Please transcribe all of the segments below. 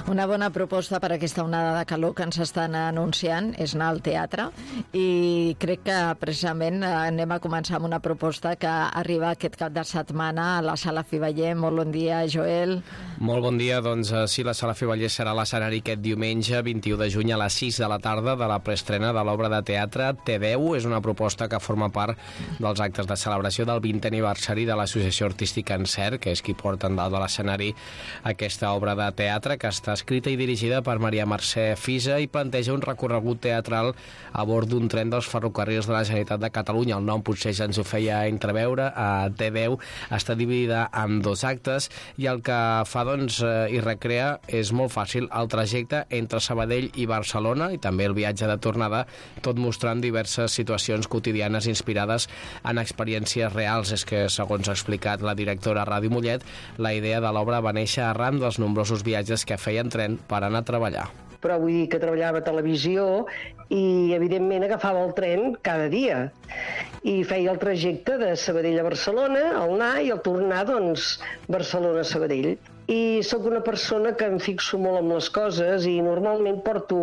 Una bona proposta per aquesta onada de calor que ens estan anunciant és anar al teatre, i crec que precisament anem a començar amb una proposta que arriba aquest cap de setmana a la Sala Fiveller. Molt bon dia, Joel. Molt bon dia. Doncs sí, la Sala Fiveller serà l'escenari aquest diumenge 21 de juny a les 6 de la tarda de la preestrena de l'obra de teatre T10. És una proposta que forma part dels actes de celebració del 20è aniversari de l'Associació Artística Encert, que és qui porta en dalt de l'escenari aquesta obra de teatre, que està escrita i dirigida per Maria Mercè Fisa i planteja un recorregut teatral a bord d'un tren dels ferrocarrils de la Generalitat de Catalunya. El nom potser ja ens ho feia entreveure. A T10 està dividida en 2 actes i el que fa i recrea és molt fàcil el trajecte entre Sabadell i Barcelona i també el viatge de tornada, tot mostrant diverses situacions quotidianes inspirades en experiències reals. És que, segons ha explicat la directora a Ràdio Mollet, la idea de l'obra va néixer arran dels nombrosos viatges que feia en tren per anar a treballar. Però vull dir que treballava a televisió i, evidentment, agafava el tren cada dia i feia el trajecte de Sabadell a Barcelona, al anar i al tornar, doncs, Barcelona-Sabadell. I sóc una persona que em fixo molt en les coses i normalment porto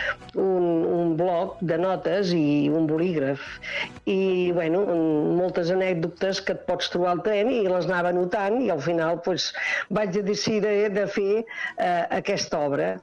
un bloc de notes i un bolígraf. I, bueno, moltes anècdotes que et pots trobar al tren i les anava anotant i al final vaig decidir de fer aquesta obra.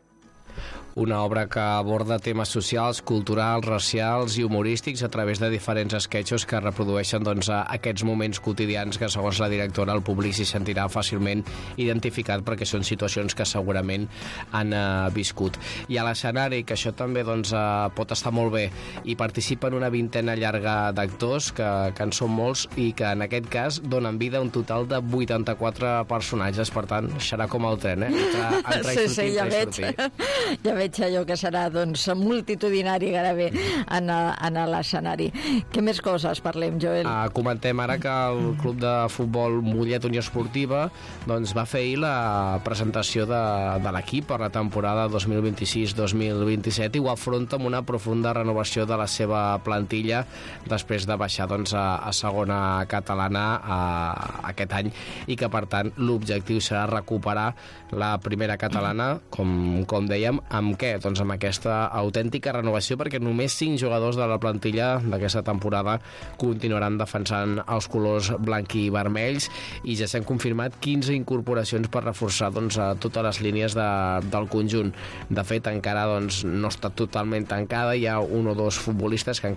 Una obra que aborda temes socials, culturals, racials i humorístics a través de diferents esquetxos que reprodueixen aquests moments quotidians que, segons la directora, el públic s'hi sentirà fàcilment identificat perquè són situacions que segurament han viscut. I a l'escenari, que això també pot estar molt bé, hi participen una vintena llarga d'actors, que en són molts i que en aquest cas donen vida a un total de 84 personatges. Per tant, serà com el tren, entrar i sortir. Ja veig allò que serà multitudinari gairebé en l'escenari. Què més coses parlem, Joel? Comentem ara que el Club de Futbol Mollet Unió Esportiva va fer ahir la presentació de l'equip per la temporada 2026-2027 i ho afronta amb una profunda renovació de la seva plantilla després de baixar a segona catalana aquest any, i que per tant l'objectiu serà recuperar la primera catalana, com dèiem. Amb què? Doncs amb aquesta autèntica renovació, perquè només 5 jugadors de la plantilla d'aquesta temporada continuaran defensant els colors blanc i vermells, i ja s'han confirmat 15 incorporacions per reforçar totes les línies del conjunt. De fet, encara no està totalment tancada, hi ha 1 o 2 futbolistes que